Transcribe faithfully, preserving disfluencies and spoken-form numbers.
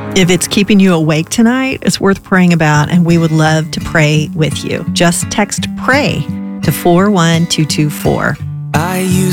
If it's keeping you awake tonight, it's worth praying about, and we would love to pray with you. Just text PRAY to four one two two four. I used